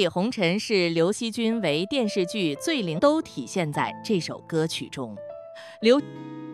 里红尘视刘惜君为电视剧最灵，都体现在这首歌曲中。刘